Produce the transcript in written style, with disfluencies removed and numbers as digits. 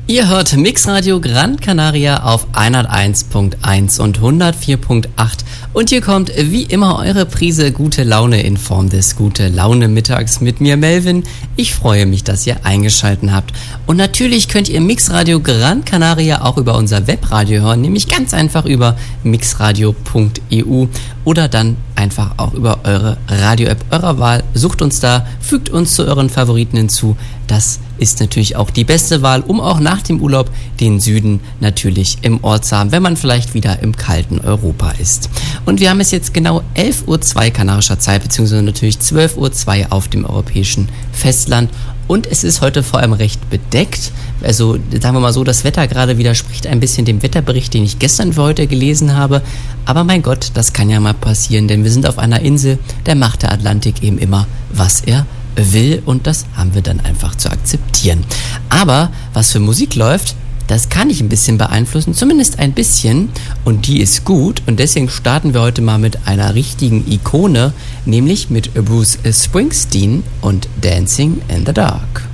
Ihr hört Mixradio Gran Canaria auf 101.1 und 104.8 und hier kommt wie immer eure Prise gute Laune in Form des gute Laune Mittags mit mir Melvin. Ich freue mich, dass ihr eingeschaltet habt und natürlich könnt ihr Mixradio Gran Canaria auch über unser Webradio hören, nämlich ganz einfach über mixradio.eu oder dann einfach auch über eure Radio-App eurer Wahl. Sucht uns da, fügt uns zu euren Favoriten hinzu. Das ist natürlich auch die beste Wahl, um auch nach dem Urlaub den Süden natürlich im Ohr zu haben, wenn man vielleicht wieder im kalten Europa ist. Und wir haben es jetzt genau 11.02 Uhr kanarischer Zeit, beziehungsweise natürlich 12.02 Uhr auf dem europäischen Festland. Und es ist heute vor allem recht bedeckt. Also sagen wir mal so, das Wetter gerade widerspricht ein bisschen dem Wetterbericht, den ich gestern für heute gelesen habe. Aber mein Gott, das kann ja mal passieren, denn wir sind auf einer Insel, da macht der Atlantik eben immer, was er will. Und das haben wir dann einfach zu akzeptieren. Aber was für Musik läuft, das kann ich ein bisschen beeinflussen, zumindest ein bisschen. Und die ist gut. Und deswegen starten wir heute mal mit einer richtigen Ikone, nämlich mit Bruce Springsteen und Dancing in the Dark.